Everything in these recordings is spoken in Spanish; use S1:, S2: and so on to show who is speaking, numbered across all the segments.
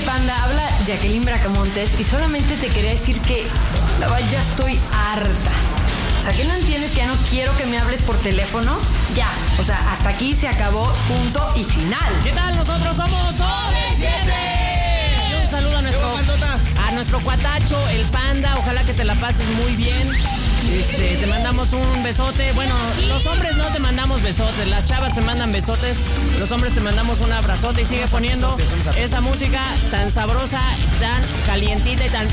S1: Panda, habla Jacqueline Bracamontes y solamente te quería decir que la verdad ya estoy harta. O sea, ¿qué no entiendes que ya no quiero que me hables por teléfono? Ya, o sea, hasta aquí se acabó, punto y final.
S2: ¿Qué tal? Nosotros somos OV7. Y un saludo a nuestro cuatacho, el Panda. Ojalá que te la pases muy bien. Te mandamos un besote. Bueno, los hombres no te mandamos besotes, las chavas te mandan besotes, los hombres te mandamos un abrazote y sigue poniendo esa música tan sabrosa, tan calientita y tan...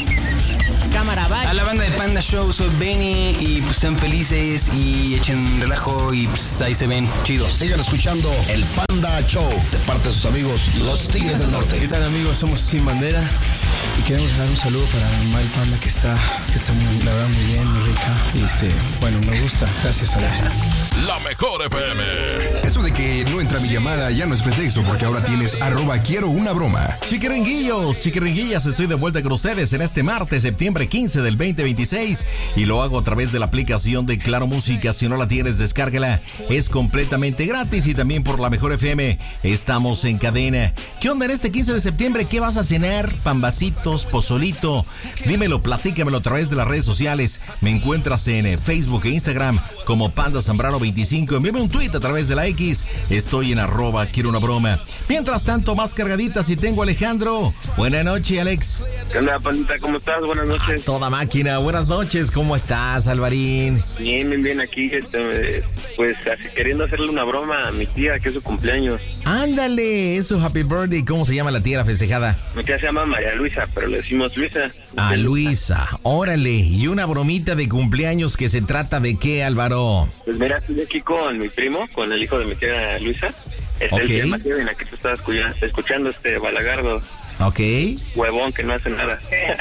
S2: Cámara, bye.
S3: A la banda de Panda Show, soy Benny y pues sean felices y echen relajo y pues ahí se ven, chidos.
S4: Sigan escuchando el Panda Show de parte de sus amigos, los Tigres del Norte.
S5: ¿Qué tal, amigos? Somos Sin Bandera y queremos dar un saludo para Mari Panda que está muy, la verdad, muy bien, muy rica. Y bueno, me gusta. Gracias a Dios.
S6: La mejor FM.
S7: Eso de que no entra mi llamada ya no es pretexto porque ahora tienes @quiero una broma.
S8: Chiquiringuillos, chiquiringuillas, estoy de vuelta con ustedes en este martes, septiembre 15 del 2026 y lo hago a través de la aplicación de Claro Música. Si no la tienes, descárgala, es completamente gratis y también por la mejor FM estamos en cadena. ¿Qué onda en este 15 de septiembre? ¿Qué vas a cenar? ¿Pambacitos? ¿Pozolito? Dímelo, platícamelo a través de las redes sociales. Me encuentras en Facebook e Instagram como Panda Zambrano 25. Envíame un tweet a través de la X. Estoy en @quiero una broma. Mientras tanto, más cargaditas y tengo a Alejandro. Buenas noches, Alex.
S9: ¿Qué onda, Pandita? ¿Cómo estás? Buenas noches.
S8: Toda máquina. Buenas noches. ¿Cómo estás, Alvarín?
S9: Bien, aquí, pues así, queriendo hacerle una broma a mi tía, que es su cumpleaños.
S8: Ándale, es su happy birthday. ¿Cómo se llama la tía festejada?
S9: Mi tía se llama María Luisa, pero le decimos Luisa.
S8: A Luisa, órale. Y una bromita de cumpleaños que se trata de qué, Álvaro.
S9: Pues mira, estoy aquí con mi primo, con el hijo de mi tía Luisa.
S8: Ok.
S9: El tema en la que tú estás escuchando, balagardo.
S8: Ok.
S9: Huevón que no hace nada.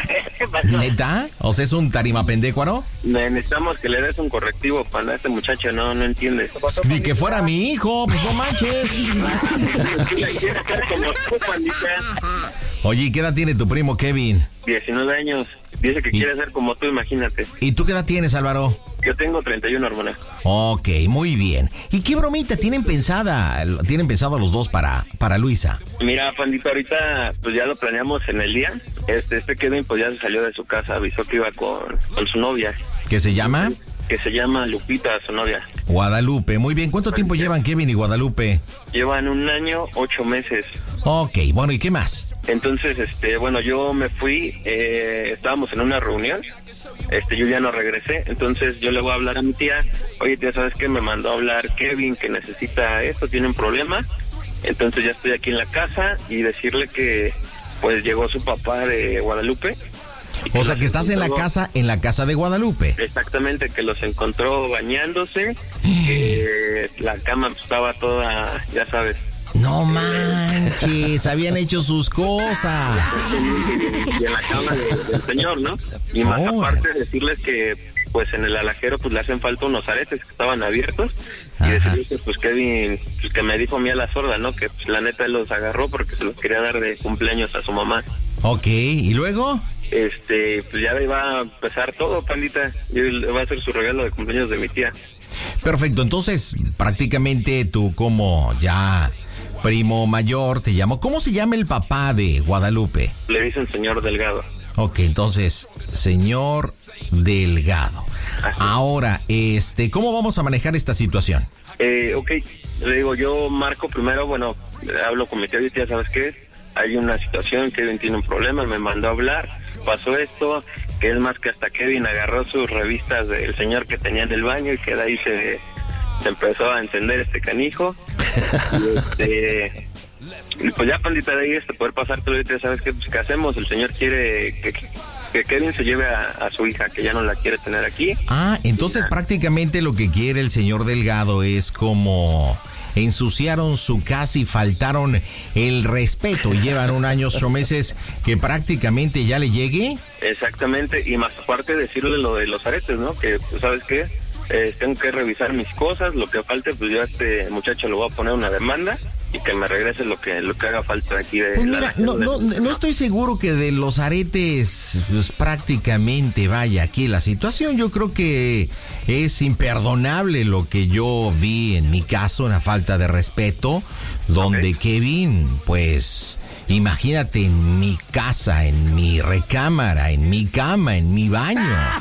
S8: ¿Neta? O sea, ¿es un tarimapendécuaro?
S9: Necesitamos que le des un correctivo para este muchacho, no entiende.
S8: Ni que fuera mi hijo, pues no manches. Oye, ¿qué edad tiene tu primo Kevin?
S9: 19 años. Dice que quiere ser como tú, imagínate.
S8: ¿Y tú qué edad tienes, Álvaro?
S9: Yo tengo 31, hermana.
S8: Ok, muy bien. ¿Y qué bromita tienen pensado los dos para Luisa?
S9: Mira, Pandita, ahorita pues ya lo planeamos en el día. Kevin pues ya se salió de su casa, avisó que iba con su novia.
S8: ¿Qué se llama?
S9: Que se llama Lupita, su novia.
S8: Guadalupe, muy bien. ¿Cuánto tiempo llevan Kevin y Guadalupe?
S9: Llevan 1 año, 8 meses.
S8: Ok, bueno, ¿y qué más?
S9: Entonces, bueno, yo me fui, estábamos en una reunión, yo ya no regresé, entonces yo le voy a hablar a mi tía, oye tía, ¿sabes qué? Me mandó a hablar Kevin que necesita esto, tiene un problema, entonces ya estoy aquí en la casa y decirle que pues llegó su papá de Guadalupe.
S8: O sea, que estás en la casa de Guadalupe.
S9: Exactamente, que los encontró bañándose, que la cama estaba toda, ya sabes.
S8: No manches, habían hecho sus cosas.
S9: Y en la cama del señor, ¿no? Y más aparte decirles que pues en el alajero pues le hacen falta unos aretes que estaban abiertos. Ajá. Y decirles que pues Kevin, pues que me dijo a mí a la sorda, ¿no? Que pues la neta él los agarró porque se los quería dar de cumpleaños a su mamá.
S8: Ok, ¿y luego?
S9: Pues ya iba a empezar todo, Pandita. Y va a ser su regalo de cumpleaños de mi tía.
S8: Perfecto, entonces prácticamente tú como ya primo mayor te llamo. ¿Cómo se llama el papá de Guadalupe?
S9: Le dicen señor Delgado.
S8: Ok, entonces, señor Delgado. Así. Ahora, ¿cómo vamos a manejar esta situación?
S9: Ok, le digo, yo marco primero, bueno, hablo con mi tía y tía, ¿sabes qué? Hay una situación, Kevin tiene un problema, me mandó a hablar, pasó esto, que es más que hasta Kevin agarró sus revistas del señor que tenía en el baño y que de ahí se empezó a encender este canijo. Y pues ya, Pandita, de ahí poder pasar todo el día, ¿sabes qué? Pues, ¿qué hacemos? El señor quiere que Kevin se lleve a su hija, que ya no la quiere tener aquí.
S8: Ah, entonces prácticamente lo que quiere el señor Delgado es como ensuciaron su casa y faltaron el respeto y llevan 1 año, 8 meses que prácticamente ya le llegue.
S9: Exactamente, y más aparte decirle lo de los aretes, ¿no? Que, pues, ¿sabes qué? Tengo que revisar mis cosas, lo que falte, pues yo a este muchacho le voy a poner una demanda y que me regrese lo que haga falta aquí de...
S8: Pues mira, no estoy seguro que de los aretes pues prácticamente vaya aquí la situación. Yo creo que es imperdonable lo que yo vi en mi caso, una falta de respeto, donde Kevin pues Imagínate en mi casa, en mi recámara, en mi cama, en mi baño.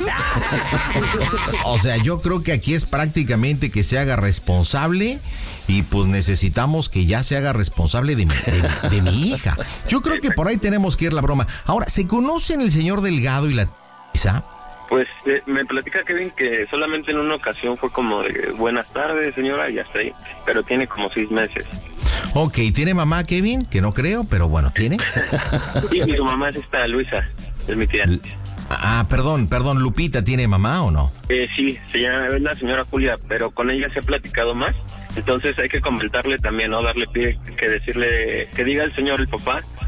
S8: O sea, yo creo que aquí es prácticamente que se haga responsable y pues necesitamos que ya se haga responsable de mi hija. Yo creo que por ahí tenemos que ir la broma. Ahora, ¿se conocen el señor Delgado y la Isa?
S9: Pues me platica Kevin que solamente en una ocasión fue como de buenas tardes, señora, y hasta ahí, pero tiene como 6 meses.
S8: Ok, ¿tiene mamá, Kevin? Que no creo, pero bueno, ¿tiene?
S9: Sí, y su mamá es esta Luisa, es mi tía.
S8: Perdón, Lupita, ¿tiene mamá o no?
S9: Sí, se llama, es la señora Julia, pero con ella se ha platicado más. Entonces hay que comentarle también, ¿no? Darle pie, que decirle, que diga el señor, el papá,